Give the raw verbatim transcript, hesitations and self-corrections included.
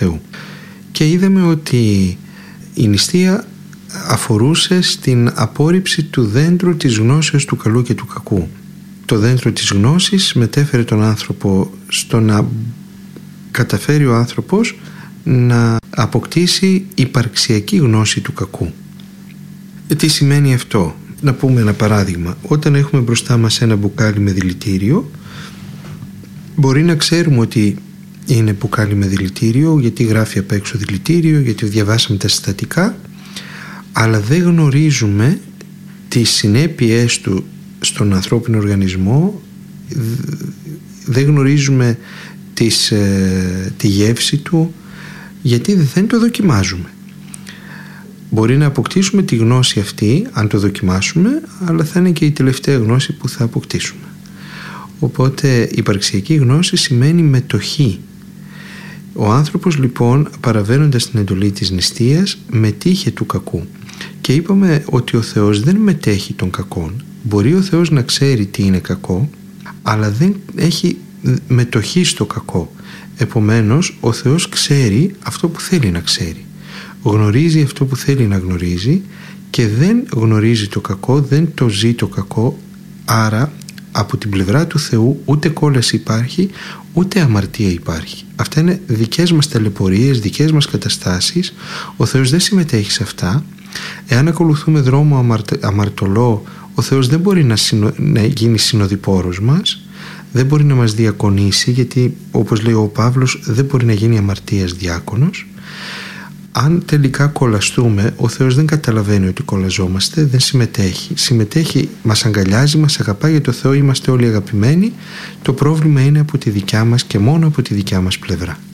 Θεού. Και είδαμε ότι η νηστεία αφορούσε στην απόρριψη του δέντρου της γνώσεως του καλού και του κακού. Το δέντρο της γνώσης μετέφερε τον άνθρωπο στο να καταφέρει ο άνθρωπος να αποκτήσει υπαρξιακή γνώση του κακού. Τι σημαίνει αυτό? Να πούμε ένα παράδειγμα. Όταν έχουμε μπροστά μας ένα μπουκάλι με δηλητήριο, μπορεί να ξέρουμε ότι είναι μπουκάλι με δηλητήριο γιατί γράφει απ' έξω δηλητήριο, γιατί διαβάσαμε τα συστατικά, αλλά δεν γνωρίζουμε τις συνέπειες του στον ανθρώπινο οργανισμό, δεν γνωρίζουμε τις, ε, τη γεύση του, γιατί δεν το δοκιμάζουμε. Μπορεί να αποκτήσουμε τη γνώση αυτή αν το δοκιμάσουμε, αλλά θα είναι και η τελευταία γνώση που θα αποκτήσουμε. Οπότε υπαρξιακή γνώση σημαίνει μετοχή. Ο άνθρωπος λοιπόν, παραβαίνοντας την εντολή της νηστείας, μετήχε του κακού. Και είπαμε ότι ο Θεός δεν μετέχει των κακών. Μπορεί ο Θεός να ξέρει τι είναι κακό, αλλά δεν έχει μετοχή στο κακό. Επομένως ο Θεός ξέρει αυτό που θέλει να ξέρει, γνωρίζει αυτό που θέλει να γνωρίζει και δεν γνωρίζει το κακό, δεν το ζει το κακό. Άρα από την πλευρά του Θεού ούτε κόλαση υπάρχει, ούτε αμαρτία υπάρχει. Αυτά είναι δικές μας ταλαιπωρίες, δικές μας καταστάσεις. Ο Θεός δεν συμμετέχει σε αυτά. Εάν ακολουθούμε δρόμο αμαρ... αμαρτωλό, ο Θεός δεν μπορεί να, συνο... να γίνει συνοδοιπόρος μας, δεν μπορεί να μας διακονήσει, γιατί όπως λέει ο Παύλος δεν μπορεί να γίνει αμαρτίας διάκονος. Αν τελικά κολλαστούμε, ο Θεός δεν καταλαβαίνει ότι κολλαζόμαστε, δεν συμμετέχει. Συμμετέχει, μας αγκαλιάζει, μας αγαπάει, για το Θεό είμαστε όλοι αγαπημένοι. Το πρόβλημα είναι από τη δικιά μας και μόνο από τη δικιά μας πλευρά.